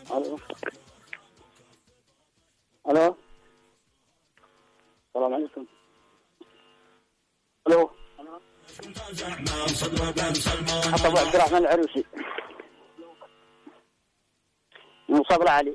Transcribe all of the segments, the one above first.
الو الو السلام عليكم. الو حتى ابو عبد الرحمن العروسي من صبر علي.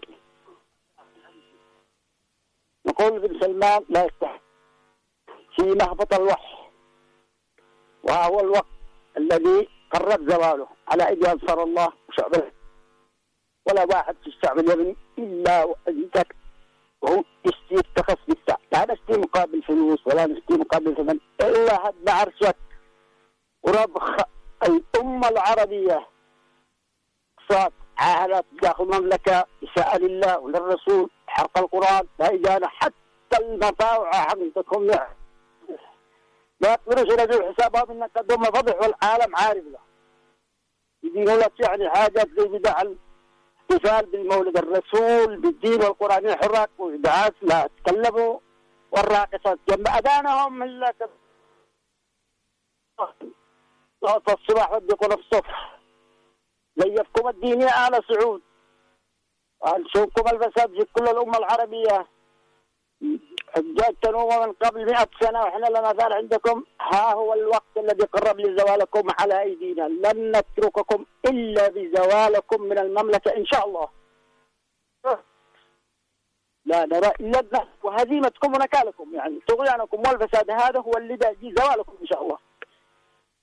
نقول ابن سلمان لا يستحق في مهبط الوحي، وهو الوقت الذي قرب زواله على ايدي انصار الله وشعبه، ولا واحد في الشعب اليمني الا وأجدك وهو يستخص بالساعة. لا نشتي مقابل فلوس ولا نشتي مقابل ثمن، الا هد عرشك ورب الامه العربيه صاد عاهدت داخل المملكه بشأن الله وللرسول حق القران، لا يجانا حتى المطاوع عندكم لا يقدروش يرجعوا حسابهم انك قدهم فضح والعالم عارف له. يدينوا لك يعني حاجات زي بدع الاحتفال بمولد الرسول بالدين والقران الحراك ودعاة لا تكلموا، والراقصات جنب اذانهم الا صوت الصباح وديكم الصبح. زيفكم الدين يا آل سعود، وانشوكم الفساد في كل الامه العربيه. حجاج تنوم من قبل 100 سنة وإحنا لا نزال عندكم. ها هو الوقت الذي قرب لزوالكم على أيدينا، لن نترككم إلا بزوالكم من المملكة إن شاء الله. لا نرى إلا وهزيمتكم ونكالكم، يعني طغيانكم والفساد هذا هو اللي بيجي زوالكم إن شاء الله.